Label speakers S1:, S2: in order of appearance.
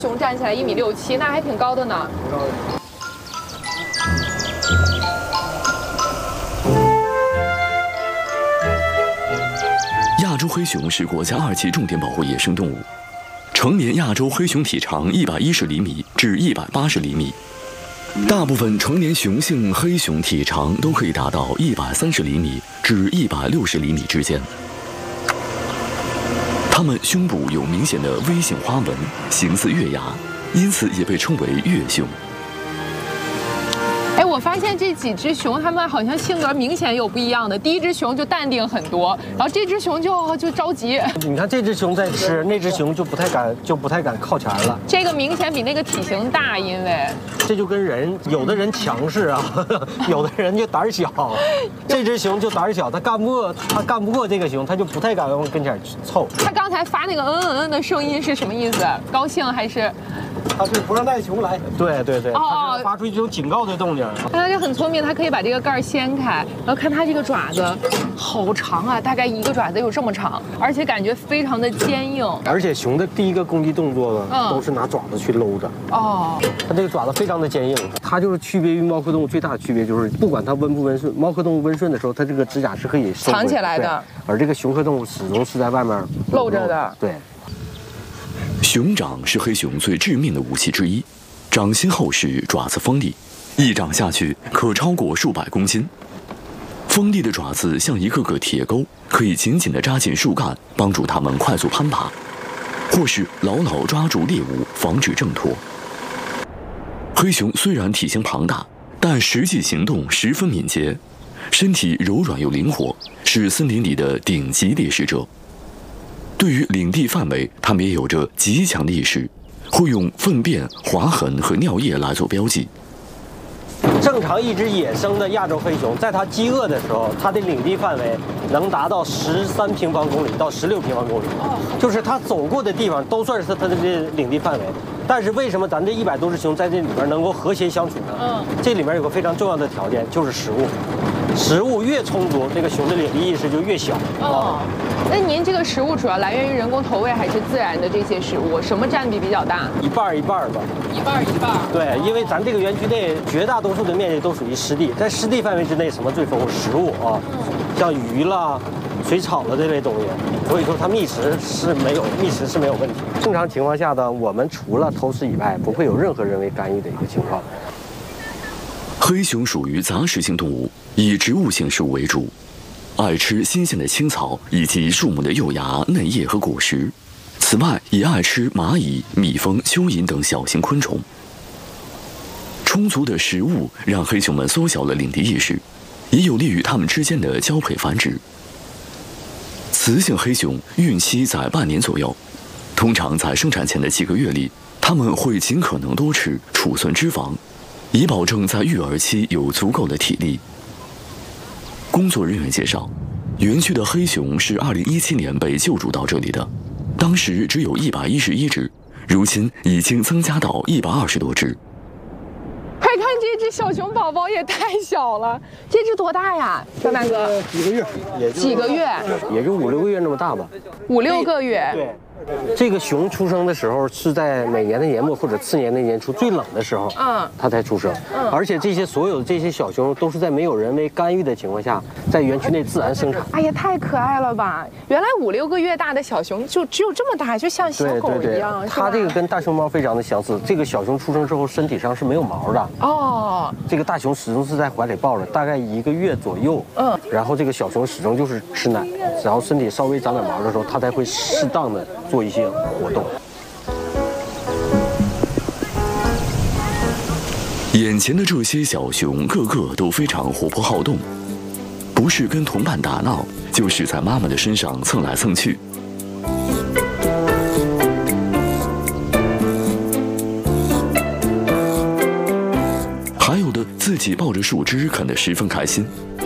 S1: 熊站起来1.67米，那还挺高的呢。
S2: 亚洲黑熊是国家2级重点保护野生动物，成年亚洲黑熊体长110厘米至180厘米，大部分成年雄性黑熊体长都可以达到130厘米至160厘米之间。它们胸部有明显的 V 型花纹，形似月牙，因此也被称为月熊。
S1: 哎，我发现这几只熊，它们好像性格明显有不一样的。第一只熊就淡定很多，然后这只熊就着急。
S3: 你看这只熊在吃，那只熊就不太敢靠前了。
S1: 这个明显比那个体型大，因为
S3: 这就跟人，有的人强势啊，有的人就胆小。这只熊就胆小，它干不过这个熊，它就不太敢往跟前凑。
S1: 它刚才发那个的声音是什么意思？高兴还是？
S3: 它是不让带熊来。对，它是发出一种警告的动静。
S1: 它就很聪明，它可以把这个盖掀开，然后看它这个爪子好长啊，大概一个爪子有这么长，而且感觉非常的坚硬。
S3: 而且熊的第一个攻击动作呢，都是拿爪子去搂着。哦，它这个爪子非常的坚硬，它就是区别于猫科动物最大的区别就是，不管它温不温顺，猫科动物温顺的时候，它这个指甲是可以
S1: 藏起来的，
S3: 而这个熊科动物始终是在外面
S1: 露着的。
S3: 对。
S2: 熊掌是黑熊最致命的武器之一，掌心厚实，爪子锋利，一掌下去可超过数百公斤。锋利的爪子像一个个铁钩，可以紧紧地扎进树干，帮助它们快速攀爬，或是牢牢抓住猎物，防止挣脱。黑熊虽然体型庞大，但实际行动十分敏捷，身体柔软又灵活，是森林里的顶级猎食者。对于领地范围，它们也有着极强的意识，会用粪便、划痕和尿液来做标记。
S3: 正常一只野生的亚洲黑熊，在它饥饿的时候，它的领地范围能达到13平方公里到16平方公里，就是它走过的地方都算是它的领地范围。但是为什么咱这100多只熊在这里边能够和谐相处呢？这里面有个非常重要的条件，就是食物。食物越充足，这个熊的领地意识就越小。
S1: 那您这个食物主要来源于人工投喂还是自然的这些食物？什么占比比较大？
S3: 一半一半吧。
S1: 一半一半。
S3: 对，因为咱这个园区内绝大多数的面积都属于湿地，在湿地范围之内，什么最丰富？食物啊，像鱼啦、水草了这类东西，所以说它觅食是没有问题。正常情况下呢，我们除了投食以外，不会有任何人为干预的一个情况。
S2: 黑熊属于杂食性动物，以植物性食物为主，爱吃新鲜的青草以及树木的幼芽、嫩叶和果实。此外，也爱吃蚂蚁、蜜蜂、蚯蚓等小型昆虫。充足的食物让黑熊们缩小了领地意识，也有利于它们之间的交配繁殖。雌性黑熊孕期在半年左右，通常在生产前的几个月里，它们会尽可能多吃，储存脂肪，以保证在育儿期有足够的体力。工作人员介绍，园区的黑熊是2017年被救助到这里的，当时只有111只，如今已经增加到120多只。
S1: 快看这只小熊宝宝也太小了，这只多大呀，张大哥？
S3: 几个月，
S1: 几个月？
S3: 也就5、6个月那么大吧。
S1: 5、6个月。
S3: 对。这个熊出生的时候是在每年的年末或者次年的年初最冷的时候，它才出生。而且所有的这些小熊都是在没有人为干预的情况下，在园区内自然生产。
S1: 哎呀，太可爱了吧！原来5、6个月大的小熊就只有这么大，就像小狗一样。
S3: 它这个跟大熊猫非常的相似。这个小熊出生之后身体上是没有毛的。哦。这个大熊始终是在怀里抱着，大概1个月左右。然后这个小熊始终就是吃奶，然后身体稍微长点毛的时候，它才会适当的做一些活动。
S2: 眼前的这些小熊个个都非常活泼好动，不是跟同伴打闹，就是在妈妈的身上蹭来蹭去。还有的自己抱着树枝啃得十分开心，